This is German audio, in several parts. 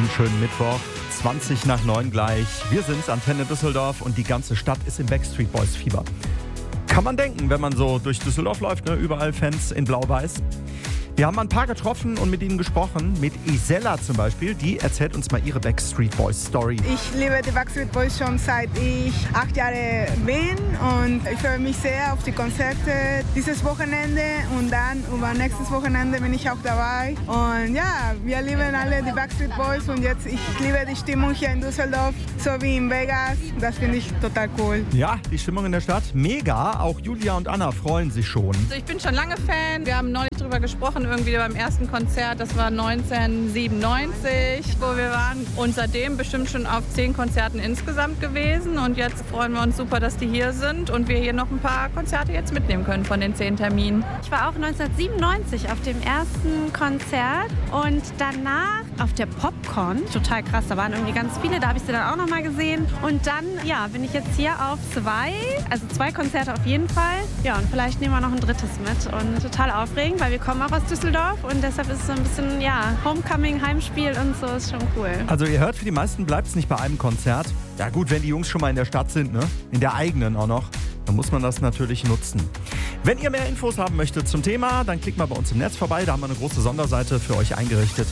Einen schönen Mittwoch, 20 nach 9 gleich. Wir sind's, Antenne Düsseldorf, und die ganze Stadt ist im Backstreet Boys Fieber. Kann man denken, wenn man so durch Düsseldorf läuft, ne? Überall Fans in Blau-Weiß. Wir haben ein paar getroffen und mit ihnen gesprochen. Mit Isella zum Beispiel, die erzählt uns mal ihre Backstreet Boys Story. Ich liebe die Backstreet Boys schon seit ich 8 Jahre bin und ich freue mich sehr auf die Konzerte dieses Wochenende und dann übernächstes Wochenende bin ich auch dabei. Und ja, wir lieben alle die Backstreet Boys und jetzt ich liebe die Stimmung hier in Düsseldorf, so wie in Vegas. Das finde ich total cool. Ja, die Stimmung in der Stadt, mega. Auch Julia und Anna freuen sich schon. Also ich bin schon lange Fan. Wir haben neulich drüber gesprochen, irgendwie beim ersten Konzert. Das war 1997, wo wir waren. Und seitdem bestimmt schon auf 10 Konzerten insgesamt gewesen. Und jetzt freuen wir uns super, dass die hier sind und wir hier noch ein paar Konzerte jetzt mitnehmen können von den 10 Terminen. Ich war auch 1997 auf dem ersten Konzert und danach auf der Popcorn. Total krass, da waren irgendwie ganz viele, da habe ich sie dann auch noch mal gesehen. Und dann, ja, bin ich jetzt hier auf 2 Konzerte auf jeden Fall. Ja, und vielleicht nehmen wir noch ein drittes mit. Und total aufregend, weil wir kommen auch aus Düsseldorf und deshalb ist es so ein bisschen, ja, Homecoming, Heimspiel und so, ist schon cool. Also ihr hört, für die meisten bleibt es nicht bei einem Konzert. Ja gut, wenn die Jungs schon mal in der Stadt sind, ne? In der eigenen auch noch, dann muss man das natürlich nutzen. Wenn ihr mehr Infos haben möchtet zum Thema, dann klickt mal bei uns im Netz vorbei. Da haben wir eine große Sonderseite für euch eingerichtet.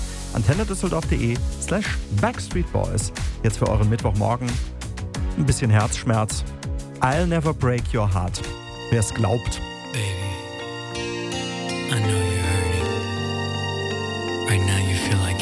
antennedüsseldorf.de/backstreetboys. Jetzt für euren Mittwochmorgen ein bisschen Herzschmerz. I'll never break your heart. Wer es glaubt. Baby, I know